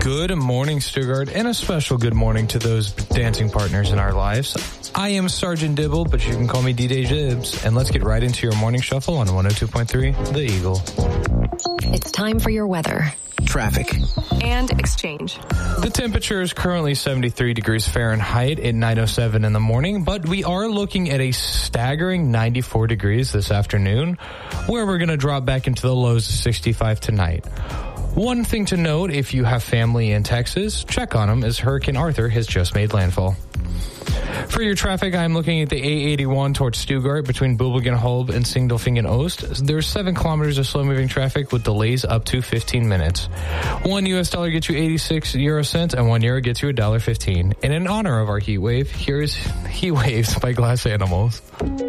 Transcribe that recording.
Good morning, Stuttgart, and a special good morning to those dancing partners in our lives. I am Sergeant Dibble, but you can call me D-Day Jibs, and let's get right into your morning shuffle on 102.3 The Eagle. It's time for your weather, traffic, and exchange. The temperature is currently 73 degrees Fahrenheit at 9:07 in the morning, but we are looking at a staggering 94 degrees this afternoon, where we're going to drop back into the lows of 65 tonight. One thing to note, if you have family in Texas, check on them as Hurricane Arthur has just made landfall. For your traffic, I'm looking at the A81 towards Stuttgart between Bubelgenholb and Sindelfingen-Ost. There's 7 kilometers of slow-moving traffic with delays up to 15 minutes. $1 gets you 86 euro cents, and €1 gets you $1.15. And in honor of our heat wave, here is Heat Waves by Glass Animals.